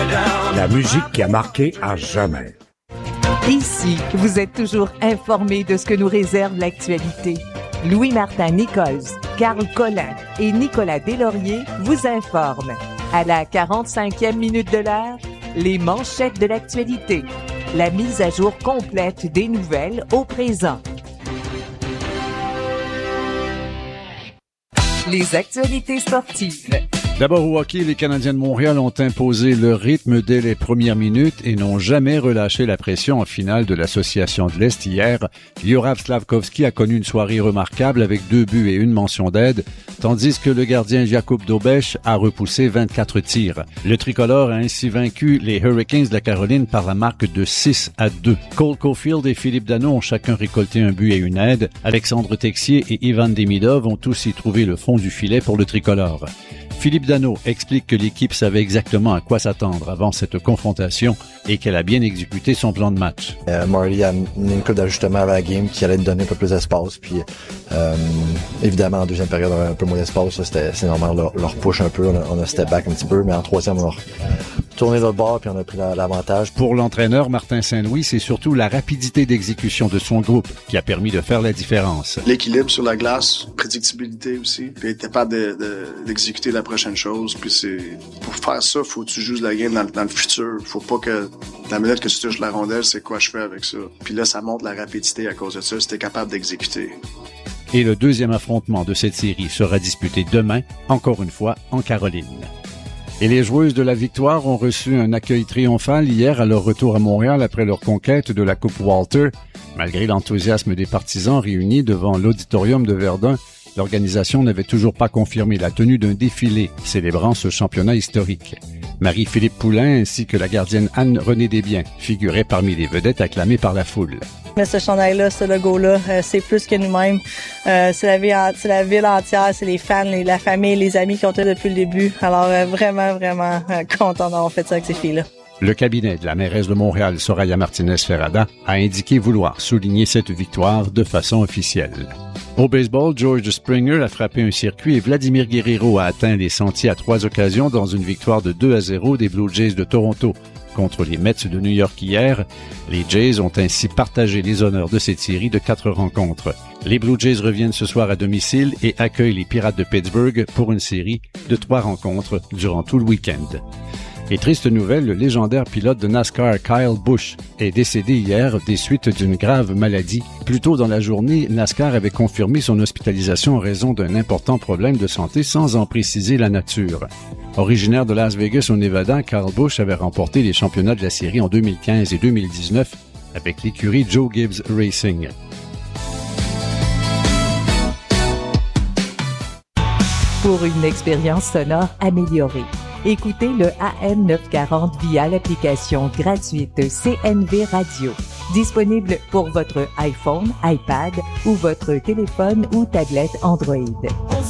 La musique qui a marqué à jamais. Ici, vous êtes toujours informés de ce que nous réserve l'actualité. Louis-Martin Nichols, Carl Collin et Nicolas Deslauriers vous informent. À la 45e minute de l'heure, les manchettes de l'actualité. La mise à jour complète des nouvelles au présent. Les actualités sportives. D'abord au hockey, les Canadiens de Montréal ont imposé le rythme dès les premières minutes et n'ont jamais relâché la pression en finale de l'Association de l'Est hier. Yorav Slavkovski a connu une soirée remarquable avec 2 buts et une mention d'aide, tandis que le gardien Jakub Dobeš a repoussé 24 tirs. Le tricolore a ainsi vaincu les Hurricanes de la Caroline par la marque de 6-2. Cole Caulfield et Philippe Danault ont chacun récolté un but et une aide. Alexandre Texier et Ivan Demidov ont aussi trouvé le fond du filet pour le tricolore. Philippe Danault explique que l'équipe savait exactement à quoi s'attendre avant cette confrontation et qu'elle a bien exécuté son plan de match. Marty a amené une couple d'ajustements à la game qui allait nous donner un peu plus d'espace. Puis évidemment, en deuxième période, on avait un peu moins d'espace. C'est normal, leur push un peu. On a step back un petit peu, mais en troisième, on a tourné notre bord puis on a pris l'avantage. Pour l'entraîneur Martin Saint-Louis, c'est surtout la rapidité d'exécution de son groupe qui a permis de faire la différence. L'équilibre sur la glace, prédictibilité aussi, puis être capable d'exécuter la prochaine chose. Puis pour faire ça, faut que tu joues la game dans le futur. Faut pas que la minute que tu touches la rondelle, c'est quoi je fais avec ça. Puis là, ça montre la rapidité à cause de ça, si t'es capable d'exécuter. Et le deuxième affrontement de cette série sera disputé demain, encore une fois, en Caroline. Et les joueuses de la Victoire ont reçu un accueil triomphal hier à leur retour à Montréal après leur conquête de la Coupe Walter. Malgré l'enthousiasme des partisans réunis devant l'auditorium de Verdun, l'organisation n'avait toujours pas confirmé la tenue d'un défilé célébrant ce championnat historique. Marie-Philippe Poulain ainsi que la gardienne Anne-Renée Desbiens figuraient parmi les vedettes acclamées par la foule. Mais ce chandail-là, ce logo-là, c'est plus que nous-mêmes. C'est la ville entière, c'est les fans, la famille, les amis qui ont été depuis le début. Alors vraiment content d'avoir fait ça avec ces filles-là. Le cabinet de la mairesse de Montréal, Soraya Martinez-Ferrada, a indiqué vouloir souligner cette victoire de façon officielle. Au baseball, George Springer a frappé un circuit et Vladimir Guerrero a atteint les sentiers à 3 occasions dans une victoire de 2-0 des Blue Jays de Toronto. Contre les Mets de New York hier, les Jays ont ainsi partagé les honneurs de cette série de 4 rencontres. Les Blue Jays reviennent ce soir à domicile et accueillent les Pirates de Pittsburgh pour une série de 3 rencontres durant tout le week-end. Et triste nouvelle, le légendaire pilote de NASCAR Kyle Busch est décédé hier des suites d'une grave maladie. Plus tôt dans la journée, NASCAR avait confirmé son hospitalisation en raison d'un important problème de santé sans en préciser la nature. Originaire de Las Vegas au Nevada, Kyle Busch avait remporté les championnats de la série en 2015 et 2019 avec l'écurie Joe Gibbs Racing. Pour une expérience sonore améliorée, écoutez le AM 940 via l'application gratuite CNV Radio. Disponible pour votre iPhone, iPad ou votre téléphone ou tablette Android.